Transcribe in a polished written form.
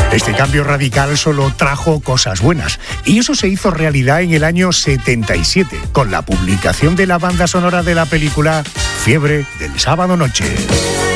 Este cambio radical solo trajo cosas buenas, y eso se hizo realidad en el año 77, con la publicación de la banda sonora de la película Fiebre del sábado noche.